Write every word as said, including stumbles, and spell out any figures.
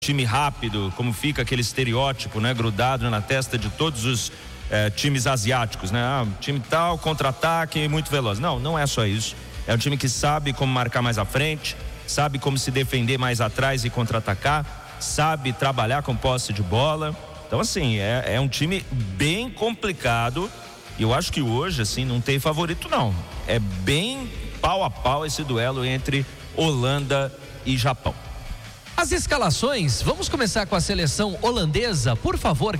time rápido, como fica aquele estereótipo, né, grudado na testa de todos os eh, times asiáticos, né? Ah, time tal, contra-ataque, muito veloz. Não, não é só isso. É um time que sabe como marcar mais à frente, sabe como se defender mais atrás e contra-atacar, sabe trabalhar com posse de bola. Então, assim, é, é um time bem complicado. E eu acho que hoje, assim, não tem favorito, não. É bem pau a pau esse duelo entre Holanda e Japão. As escalações, vamos começar com a seleção holandesa, por favor.